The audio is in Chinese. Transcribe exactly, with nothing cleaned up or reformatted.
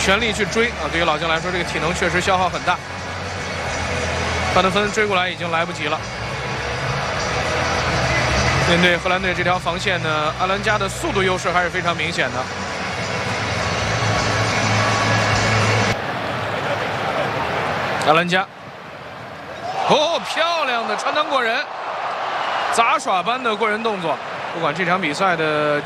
全力去追啊！对于老将来说，这个体能确实消耗很大。范德芬追过来已经来不及了。面对荷兰队这条防线呢，阿兰加的速度优势还是非常明显的。阿兰加，哦，漂亮的穿裆过人，杂耍般的过人动作。不管这场比赛的